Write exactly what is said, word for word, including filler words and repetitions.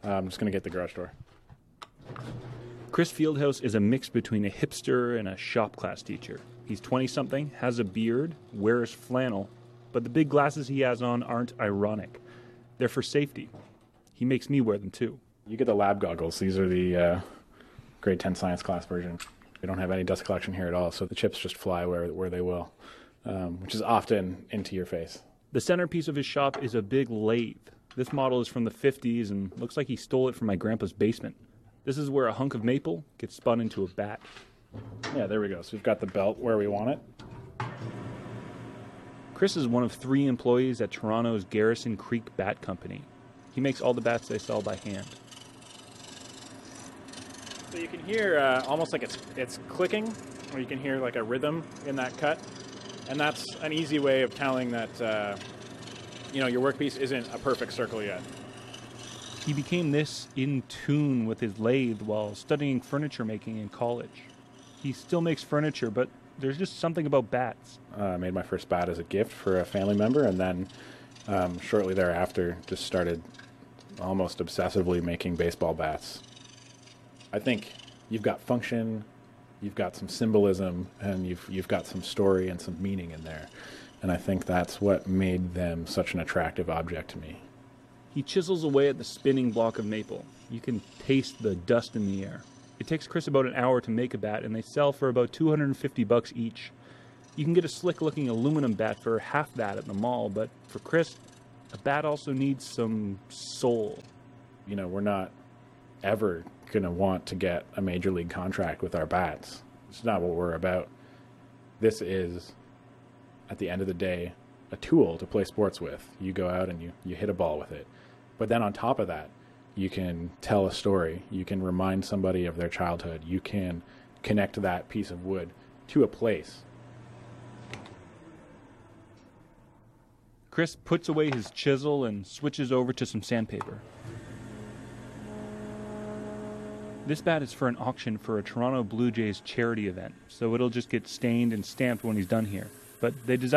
Uh, I'm just going to get the garage door. Chris Fieldhouse is a mix between a hipster and a shop class teacher. He's twenty-something, has a beard, wears flannel, but the big glasses he has on aren't ironic. They're for safety. He makes me wear them too. You get the lab goggles. These are the uh, grade ten science class version. We don't have any dust collection here at all, so the chips just fly where, where they will, um, which is often into your face. The centerpiece of his shop is a big lathe. This model is from the fifties and looks like he stole it from my grandpa's basement. This is where a hunk of maple gets spun into a bat. Yeah, there we go. So we've got the belt where we want it. Chris is one of three employees at Toronto's Garrison Creek Bat Company. He makes all the bats they sell by hand. So you can hear uh, almost like it's it's clicking, or you can hear like a rhythm in that cut. And that's an easy way of telling that, uh, you know, your workpiece isn't a perfect circle yet. He became this in tune with his lathe while studying furniture making in college. He still makes furniture, but there's just something about bats. Uh, I made my first bat as a gift for a family member, and then um, shortly thereafter just started almost obsessively making baseball bats. I think you've got function, you've got some symbolism, and you've you've got some story and some meaning in there. And I think that's what made them such an attractive object to me. He chisels away at the spinning block of maple. You can taste the dust in the air. It takes Chris about an hour to make a bat, and they sell for about two hundred fifty bucks each. You can get a slick-looking aluminum bat for half that at the mall, but for Chris, a bat also needs some soul. You know, we're not ever going to want to get a major league contract with our bats. It's not what we're about. This is, at the end of the day, a tool to play sports with. You go out and you, you hit a ball with it. But then on top of that, you can tell a story. You can remind somebody of their childhood. You can connect that piece of wood to a place. Chris puts away his chisel and switches over to some sandpaper. This bat is for an auction for a Toronto Blue Jays charity event, so it'll just get stained and stamped when he's done here. But they designed